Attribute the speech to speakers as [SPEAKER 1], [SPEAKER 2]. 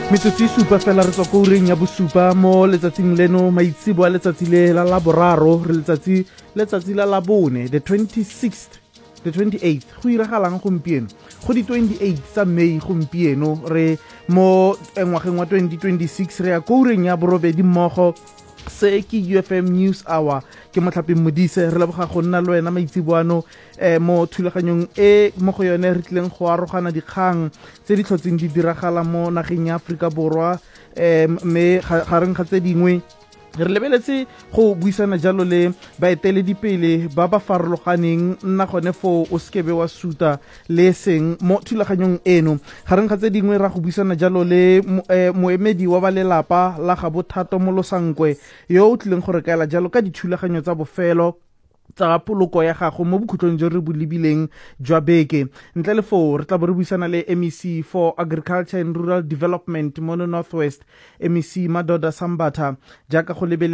[SPEAKER 1] Metsotso supa fela re tswa ko ureng ya bosupa mo letsatsing leno maitsibo a letsatsi le la boraro re letsatsi la labone the 28th go iragalang gompieno go di 28 tsa May gompieno re mo ngwageng wa 2026 re ya ko ureng ya borobedi mmogo se ke UFM News Hour ke Motlhapi Modise re leboga go nna le wena maitsiboano mo thulaganyong e mo go yone re tlileng go arogana dikgang tse di tlhotseng di diragala mo nageng ya Aforika Borwa mme gareng ga tse dingwe re lebeletse go buisana jalo le baeteledipele ba ba farologaneng nna gone fo o skebe wa suta le seng mo thulaganyong eno gareng ga tse dingwe ra go buisana jalo le moemedi wa ba lelapa la ga Bothato Molosankwe yo o tlileng go re kaela jalo ka dithulaganyo tsa bofelo tsa poloko ya gago mo bokhutlong jo re bo lebileng jwa beke ntle le fo re tla bo re buisana le MEC for Agriculture and Rural Development mo Northwest MEC Madoda Sambatha jaaka go